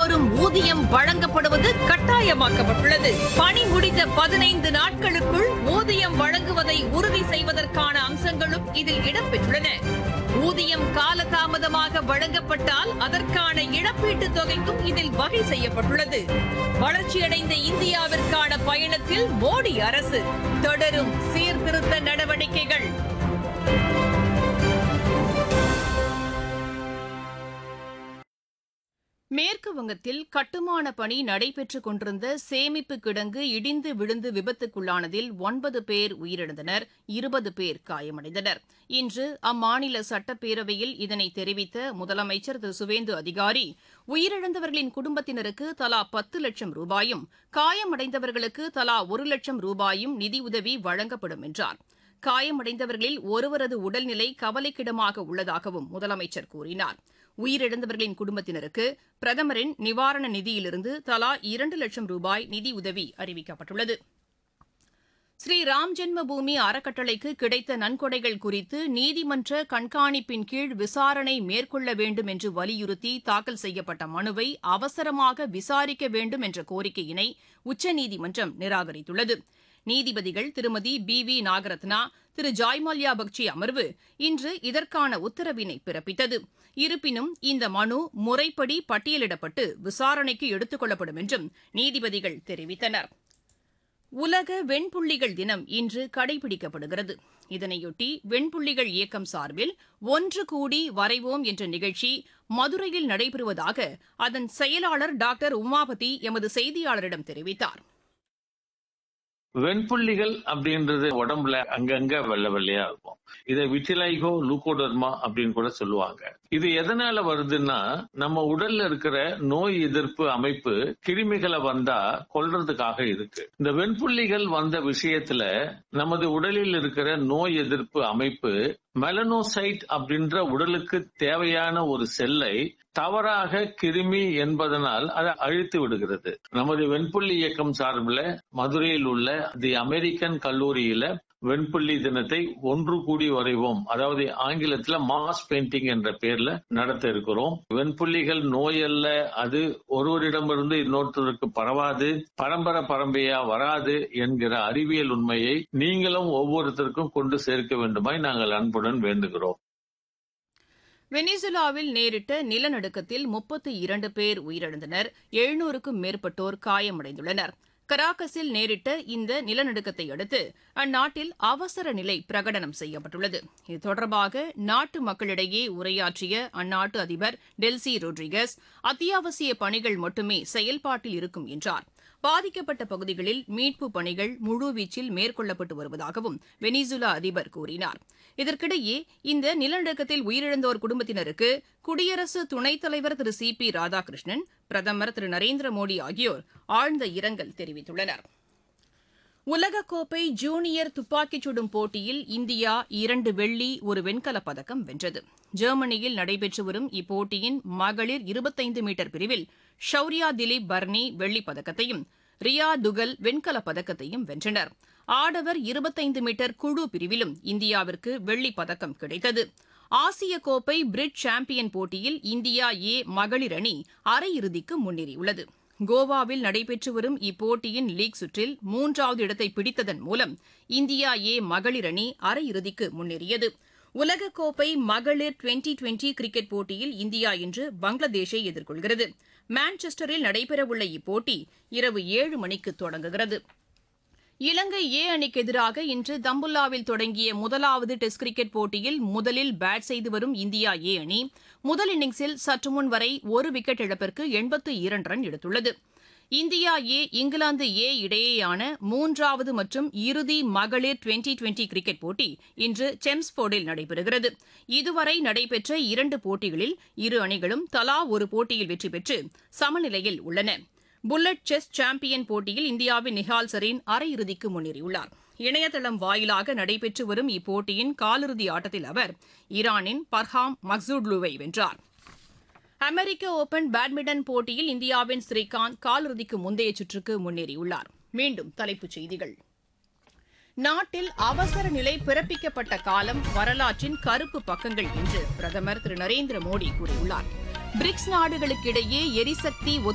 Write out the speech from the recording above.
நாள்தோறும் ஊதியம் வழங்கப்படுவது கட்டாயமாக்கப்பட்டுள்ளது. பணி முடிந்த 15 நாட்களுக்குள் ஊதியம் வழங்குவதை உறுதி செய்வதற்கான அம்சங்களும் இதில் இடம்பெற்றுள்ளன. ஊதியம் காலதாமதமாக வழங்கப்பட்டால் அதற்கான இழப்பீட்டுத் தொகைக்கும் இதில் வகை செய்யப்பட்டுள்ளது. வளர்ச்சியடைந்த இந்தியாவிற்கான பயணத்தில் மோடி அரசு தொடரும் சீர்திருத்த நடவடிக்கைகள். மேற்கு வங்கத்தில் கட்டுமான பணி நடைபெற்றுக் கொண்டிருந்த சேமிப்பு கிடங்கு இடிந்து விழுந்து விபத்துக்குள்ளானதில் 9 பேர் உயிரிழந்தனர், 20 பேர் காயமடைந்தனர். இன்று அம்மாநில சட்டப்பேரவையில் இதனை தெரிவித்த முதலமைச்சர் திரு சுவேந்து அதிகாரி, உயிரிழந்தவர்களின் குடும்பத்தினருக்கு தலா 10 லட்சம் ரூபாயும், காயமடைந்தவர்களுக்கு தலா 1 லட்சம் ரூபாயும் நிதியுதவி வழங்கப்படும் என்றார். காயமடைந்தவர்களில் ஒருவரது உடல்நிலை கவலைக்கிடமாக உள்ளதாகவும் முதலமைச்சர் கூறினார். உயிரிழந்தவர்களின் குடும்பத்தினருக்கு பிரதமரின் நிவாரண நிதியிலிருந்து தலா 2 லட்சம் ரூபாய் நிதியுதவி அறிவிக்கப்பட்டுள்ளது. ஸ்ரீராம் ஜென்ம பூமி அறக்கட்டளைக்கு கிடைத்த நன்கொடைகள் குறித்து நீதிமன்ற கண்காணிப்பின் கீழ் விசாரணை மேற்கொள்ள வேண்டும் என்று வலியுறுத்தி தாக்கல் செய்யப்பட்ட மனுவை அவசரமாக விசாரிக்க வேண்டும் என்ற கோரிக்கையினை உச்சநீதிமன்றம் நிராகரித்துள்ளது. நீதிபதிகள் திருமதி பி நாகரத்னா, திரு ஜாய்மல்யா பக்சி அமர்வு இன்று இதற்கான உத்தரவினை பிறப்பித்தது. இருப்பினும் இந்த மனு முறைப்படி பட்டியலிடப்பட்டு விசாரணைக்கு எடுத்துக் கொள்ளப்படும் என்றும் நீதிபதிகள் தெரிவித்தனர். உலக வெண்புள்ளிகள் தினம் இன்று கடைபிடிக்கப்படுகிறது. இதனையொட்டி வெண்புள்ளிகள் இயக்கம் சார்பில் ஒன்று கூடி வரைவோம் என்ற நிகழ்ச்சி மதுரையில் நடைபெறுவதாக அதன் செயலாளர் டாக்டர் உமாபதி எமது செய்தியாளரிடம் தெரிவித்தார். வெண்புள்ளிகள் அப்படின்றது உடம்புல அங்கங்க வெள்ளை வெள்ளையா இருக்கும். இதை விட்டிலைகோ லூகோடர்மா அப்படின்னு கூட சொல்லுவாங்க. இது எதனால வருதுன்னா, நம்ம உடல்ல இருக்கிற நோய் எதிர்ப்பு அமைப்பு கிருமிகளை வந்தா கொல்றதுக்காக இருக்கு. இந்த வெண்புள்ளிகள் வந்த விஷயத்துல நமது உடலில் இருக்கிற நோய் எதிர்ப்பு அமைப்பு மெலனோசைட் அப்படின்ற உடலுக்கு தேவையான ஒரு செல்லை தவறாக கிருமி என்பதனால் அதை அழித்து விடுகிறது. நமது வெண்புள்ளி இயக்கம் சார்பில் மதுரையில் உள்ள தி அமெரிக்கன் கல்லூரியில வெண்புள்ளி தினத்தை ஒன்று கூடி வரைவோம், அதாவது ஆங்கிலத்துல மாஸ் பெயிண்டிங் என்ற பேர்ல நடத்த இருக்கிறோம். வெண்புள்ளிகள் நோய் அல்ல, அது ஒருவரிடமிருந்து இன்னொருத்தருக்கு பரவாது, பரம்பரையா வராது என்கிற அறிவியல் உண்மையை நீங்களும் ஒவ்வொருத்தருக்கும் கொண்டு சேர்க்க வேண்டுமாய் நாங்கள் அன்புடன் வேண்டுகிறோம். வெனிசுலாவில் நேரிட்ட நிலநடுக்கத்தில் 32 பேர் உயிரிழந்தனர், 700க்கும் மேற்பட்டோர் காயமடைந்துள்ளனர். கராகஸில் நேரிட்ட இந்த நிலநடுக்கத்தை அடுத்து அந்நாட்டில் அவசர நிலை பிரகடனம் செய்யப்பட்டுள்ளது. இது தொடர்பாக நாட்டு மக்களிடையே உரையாற்றிய அந்நாட்டு அதிபர் டெல்சி ரோட்ரிகஸ், அத்தியாவசிய பணிகள் மட்டுமே செயல்பாட்டில் இருக்கும் என்றார். பாதிக்கப்பட்ட பகுதிகளில் மீட்பு பணிகள் முழுவீச்சில் மேற்கொள்ளப்பட்டு வருவதாகவும் வெனிசுலா அதிபர் கூறினார். இதற்கிடையே இந்த நிலநடுக்கத்தில் உயிரிழந்தோர் குடும்பத்தினருக்கு குடியரசு துணைத் தலைவர் திரு சி.பி. ராதாகிருஷ்ணன், பிரதமர் திரு நரேந்திர மோடி ஆகியோர் ஆழ்ந்த இரங்கல் தெரிவித்துள்ளனர். உலகக்கோப்பை ஜூனியர் துப்பாக்கிச் சுடும் போட்டியில் இந்தியா 2 வெள்ளி 1 வெண்கலப் பதக்கம் வென்றது. ஜெர்மனியில் நடைபெற்று வரும் இப்போட்டியின் மகளிர் 25 மீட்டர் பிரிவில் ஷௌரியா திலீப் பர்னி வெள்ளிப் பதக்கத்தையும், ரியா துகல் வெண்கலப் பதக்கத்தையும் வென்றனர். ஆடவர் 25 மீட்டர் குழு பிரிவிலும் இந்தியாவிற்கு வெள்ளிப் பதக்கம் கிடைத்தது. ஆசிய கோப்பை பிரிட்ஜ் சாம்பியன் போட்டியில் இந்தியா ஏ மகளிர் அணி அரையிறுதிக்கு முன்னேறியுள்ளது. கோவாவில் நடைபெற்று வரும் இப்போட்டியின் லீக் சுற்றில் 3வது இடத்தை பிடித்ததன் மூலம் இந்தியா ஏ மகளிர் அணி அரையிறுதிக்கு முன்னேறியது. உலகக்கோப்பை மகளிர் 2020 கிரிக்கெட் போட்டியில் இந்தியா இன்று பங்களாதேஷை எதிர்கொள்கிறது. மான்செஸ்டரில் நடைபெறவுள்ள இப்போட்டி இரவு 7 மணிக்கு தொடங்குகிறது. இலங்கை ஏ அணிக்கு எதிராக இன்று தம்புல்லாவில் தொடங்கிய முதலாவது டெஸ்ட் கிரிக்கெட் போட்டியில் முதலில் பேட் செய்து வரும் இந்தியா ஏ அணி முதல் இன்னிங்ஸில் சற்று முன் வரை 1 விக்கெட் இழப்பிற்கு 82 ரன் எடுத்துள்ளது. இந்தியா ஏ இங்கிலாந்து ஏ இடையேயான 3வது மற்றும் இறுதி மகளிர் 2020 கிரிக்கெட் போட்டி இன்று செம்ஸ்போர்டில் நடைபெறுகிறது. இதுவரை நடைபெற்ற 2 போட்டிகளில் இரு அணிகளும் தலா ஒரு போட்டியில் வெற்றி பெற்று சமநிலையில் உள்ளன. புல்லட் செஸ் சாம்பியன் போட்டியில் இந்தியாவின் நிஹால் சரீன் அரையிறுதிக்கு முன்னேறியுள்ளார். இணையதளம் வாயிலாக நடைபெற்று வரும் இப்போட்டியின் காலிறுதி ஆட்டத்தில் அவர் ஈரானின் பர்ஹாம் மக்சூட்லுவை வென்றார். அமெரிக்க ஓபன் பேட்மிண்டன் போட்டியில் இந்தியாவின் ஸ்ரீகாந்த் காலிறுதிக்கு முந்தைய சுற்றுக்கு முன்னேறியுள்ளார். மீண்டும் தலைப்புச் செய்திகள். நாட்டில் அவசர நிலை பிறப்பிக்கப்பட்ட காலம் வரலாற்றின் கருப்பு பக்கங்கள் என்று பிரதமர் திரு நரேந்திர மோடி கூறியுள்ளார். பிரிக்ஸ் நாடுகளுக்கிடையே எரிசக்தி